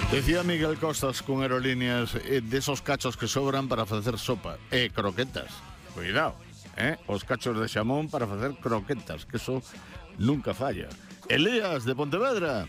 Decía Miguel Costas con Aerolíneas de esos cachos que sobran para facer sopa e croquetas. Cuidado, os cachos de xamón para facer croquetas, que eso nunca falla. Elías, de Pontevedra.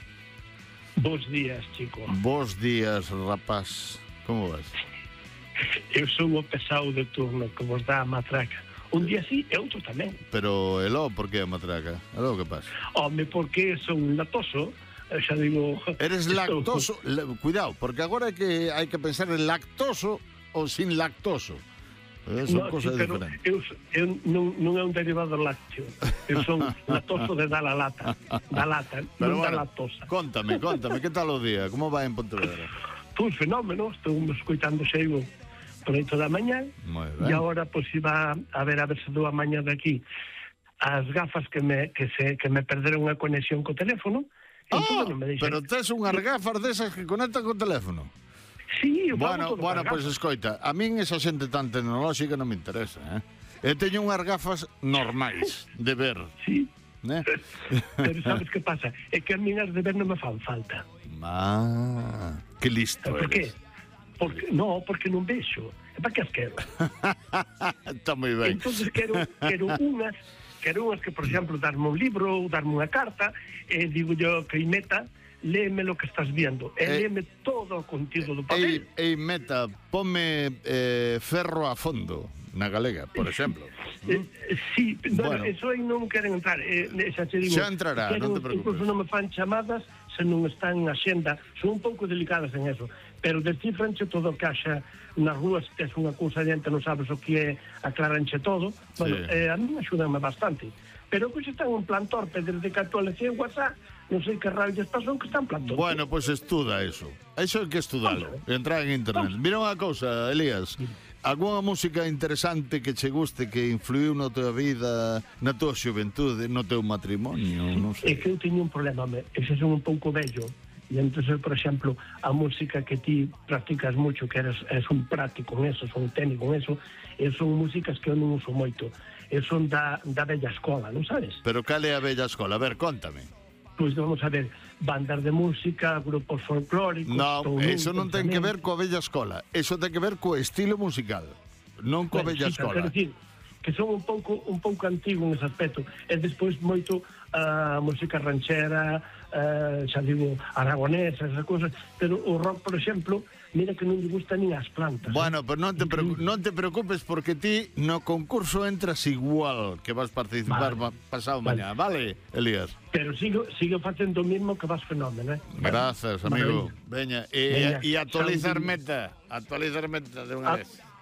Bos días, chico. Bos días, rapaz. Como vas? Eu son o pesado de turno que vos dá a matraca. Un día sí e outro tamén. Pero, eló, por que a matraca? Eló, que pasa? Home, porque son latoso. Xa digo... Eres lactoso. Cuidado, porque agora hai que pensar en lactoso ou sin lactoso. Son cosas diferentes. Eu non é un derivado lácteo. Eu son latoso de dar a lata. Da lata, pero non bueno, da lactosa. Contame, que tal o día? Como vai en Pontevedra? Pois fenómeno, estou escoitando xeigo por aí toda a mañá. E agora, pois, iba a ver se dou a mañá de aquí as gafas que me perderon a conexión co teléfono. Pero tes unhas gafas desas que conectan co teléfono? Sí, bueno, pois escoita, a min esa xente tan tecnolóxica non me interesa, Eu teño unhas gafas normais de ver. Sí. Pero sabes que pasa? É que a min as de ver non me fan falta. Que listo eres. Por qué? Porque non vexo. É para que as quero. Está moi ben. Entonces quero unhas que, por exemplo, darme un libro ou darme unha carta, e digo yo que Meta, léeme lo que estás viendo, e léeme todo o contido do papel. Meta, ponme ferro a fondo na galega, por exemplo. Sí, bueno, eso aí non queren entrar. Xa te digo, xa entrará, non te preocupes. Incluso non me fan chamadas se non están en axenda. Son un pouco delicadas en eso, pero descifranche todo o que haxa nas rúas. Tes unha cousa adiante, non sabes o que é, aclaranche todo. Bueno, a mí axudanme bastante. Pero pois están en plan torpe desde que actualicei en WhatsApp. Non sei que rayos pasou que están en plan torpe. Bueno, pois estuda eso. Eso hai que estudalo. Entrar en internet. Mira unha cousa, Elías. Alguna música interesante que che guste, que influiu na tua vida, na tua xuventude, no teu matrimonio, non sei. É que eu teño un problema, ese son un pouco vello, e entonces, por exemplo, a música que ti practicas mucho, que eres un práctico en eso, son un técnico en eso, son músicas que eu non uso moito, son da bella escola, non sabes? Pero cal é a bella escola? A ver, contame. Pois vamos a ver, bandas de música, grupos folclóricos... Non, eso non ten que ver coa bella escola, eso ten que ver co estilo musical, non coa bella escola. Quero dicir, que son un pouco antigo en ese aspecto, e despois moito música ranchera, xa digo, aragonesa, esas cousas, pero o rock, por exemplo, mira que non lle gusta nin as plantas. Bueno, pero non te preocupes, porque ti no concurso entras igual, que vas participar pasado mañá, vale, Elías? Pero sigo facendo o mismo que vas fenómeno, Grazas, amigo. Veña, e actualizar meta de unha vez.